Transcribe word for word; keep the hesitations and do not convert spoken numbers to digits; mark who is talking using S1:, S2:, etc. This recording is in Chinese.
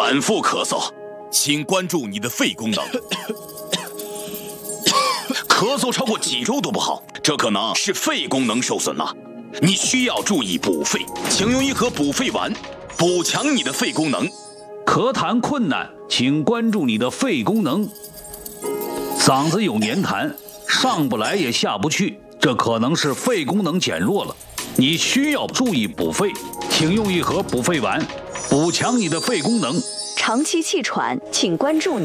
S1: 反复咳嗽，请关注你的肺功能。咳嗽超过几周都不好，这可能是肺功能受损了。你需要注意补肺，请用一盒补肺丸，补强你的肺功能。
S2: 咳痰困难，请关注你的肺功能。嗓子有黏痰，上不来也下不去，这可能是肺功能减弱了。你需要注意补肺，请用一盒补肺丸，补强你的肺功能。
S3: 长期气喘，请关注